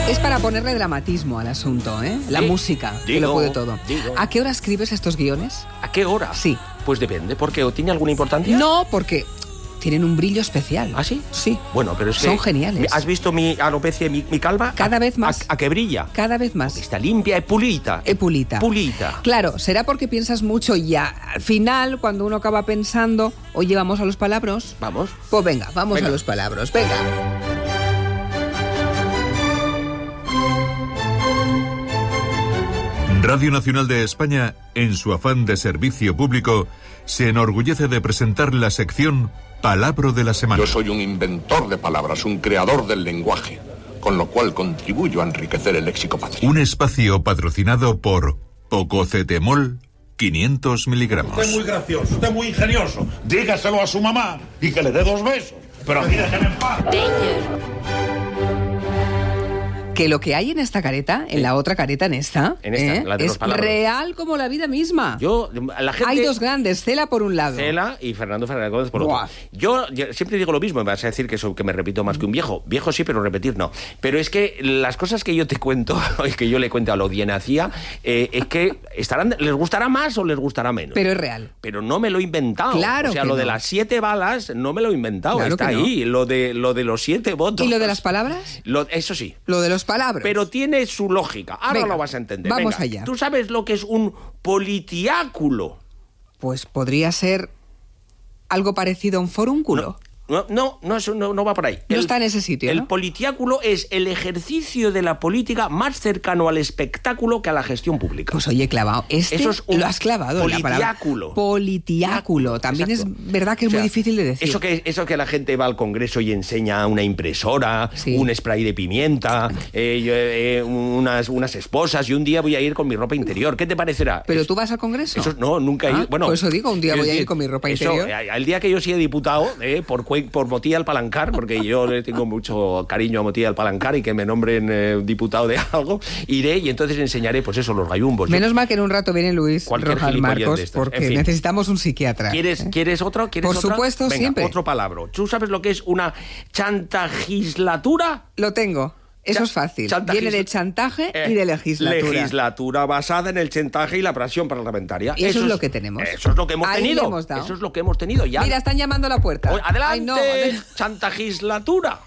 Es para ponerle dramatismo al asunto, ¿eh? La música, que lo puede todo. ¿A qué hora escribes estos guiones? ¿A qué hora? Sí. Pues depende, porque ¿o tiene alguna importancia? No, porque tienen un brillo especial. ¿Ah, sí? Sí. Bueno, pero es que... Son geniales. ¿Has visto mi alopecia, mi calva? Cada vez más. ¿A que brilla? Cada vez más. Está limpia, es pulita. Pulita. Pulita. Claro, será porque piensas mucho y ya al final, cuando uno acaba pensando, oye, ¿vamos a los palabros? Vamos. Pues venga, vamos a los palabros. Venga. Radio Nacional de España, en su afán de servicio público, se enorgullece de presentar la sección Palabro de la Semana. Yo soy un inventor de palabras, un creador del lenguaje, con lo cual contribuyo a enriquecer el léxico patrio. Un espacio patrocinado por Pococetemol 500 miligramos. Usted es muy gracioso, usted es muy ingenioso. Dígaselo a su mamá y que le dé 2 besos. Pero a mí déjenme en paz. Que lo que hay en esta careta, en la otra careta, en esta, la de los es palabras. real como la vida misma. La gente... Hay 2 grandes, Cela por un lado. Cela y Fernando Fernández por otro. Buah. Yo siempre digo lo mismo, me vas a decir que me repito más que un viejo. Viejo sí, pero repetir no. Pero es que las cosas que yo te cuento, que yo le cuento a la audiencia, es que les gustará más o les gustará menos. Pero es real. Pero no me lo he inventado. Claro. O sea, que lo no. de las 7 balas no me lo he inventado. Claro está que no. ahí. Lo de los 7 votos. ¿Y lo de las palabras? Eso sí. Lo de los palabras. Pero tiene su lógica. Ahora Venga, lo vas a entender. vamos Venga, allá. ¿Tú sabes lo que es un politiáculo? Pues podría ser algo parecido a un forúnculo. No, eso no va por ahí. No está en ese sitio, El ¿no? politiáculo es el ejercicio de la política más cercano al espectáculo que a la gestión pública. Pues oye, clavado. Eso es un lo has clavado en la palabra. politiáculo. Politiáculo. También Exacto. es verdad que es muy difícil de decir. Eso que la gente va al Congreso y enseña una impresora, Sí. un spray de pimienta, unas esposas, y un día voy a ir con mi ropa interior. ¿Qué te parecerá? ¿Pero tú vas al Congreso? Eso no, nunca he ido. Bueno, por eso digo, un día quiero voy a ir decir, con mi ropa eso, interior. El día que yo sea diputado, por Motilla al Palancar, porque yo le tengo mucho cariño a Motilla al Palancar y que me nombren diputado de algo, iré y entonces enseñaré, pues eso, los gallumbos. Menos mal que en un rato viene Luis Cualquier Rojas gilipollez Marcos, de estos. porque En fin. necesitamos un psiquiatra. ¿Quieres otro? ¿Quieres Por otra? supuesto, Venga, siempre. otro palabra. ¿Tú sabes lo que es una chantagislatura? Lo tengo. Eso es fácil. Viene de chantaje y de legislatura. Legislatura basada en el chantaje y la presión parlamentaria. Y eso es lo que tenemos. Eso es lo que hemos Ahí tenido. le hemos dado. Eso es lo que hemos tenido ya. Mira, están llamando a la puerta. Adelante, Ay, no. chantagislatura.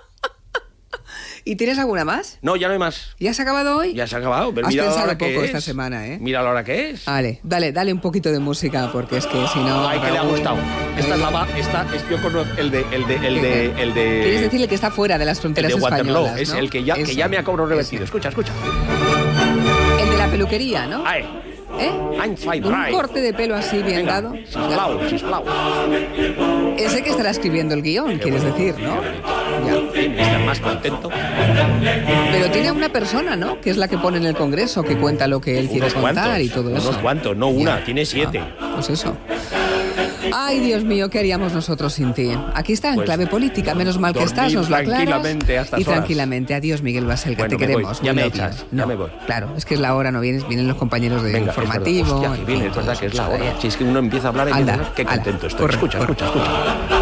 ¿Y tienes alguna más? No, ya no hay más. ¿Ya se ha acabado hoy? Ya se ha acabado. Pero Has mira la pensado hora que poco es. esta semana, ¿eh? Mira la hora que es. Vale, dale un poquito de música, porque es que si no... Ay, que le ha Raúl, gustado. Esta es yo conozco el de Quieres decirle que está fuera de las el fronteras de Waterloo. españolas, Es ¿no? el que ya me ha cobrado revertido. Escucha. El de la peluquería, ¿no? Ay. ¿Eh? Un corte de pelo así bien Venga, dado. sisplau. Ese que estará escribiendo el guión, quieres decir, ¿no? Ya. Estar más contento. Pero tiene una persona, ¿no? Que es la que pone en el Congreso, que cuenta lo que él quiere contar y todo eso. Unos cuantos, no una, Ya. tiene 7. Pues eso. Ay, Dios mío, ¿qué haríamos nosotros sin ti? Aquí está, en Pues, clave política. Menos mal que dormir estás, nos lo aclaras. tranquilamente a estas y horas. tranquilamente. Adiós, Miguel Baselga, Bueno, te me voy. queremos. Ya we me love you. echas, No, ya me voy. Claro, es que es la hora, no vienen los compañeros de Venga, informativo. Hostia, que en viene, fin, es verdad que es la todo hora. eso. Si es que uno empieza a hablar y Anda, qué hala, contento estoy. corre, Escucha.